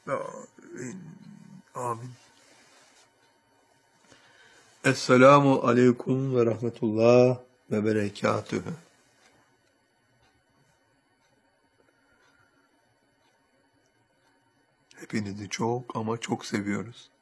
Amin. Amin. Esselamu aleyküm ve rahmetullah ve berekatühü. Hepinizi çok ama çok seviyoruz.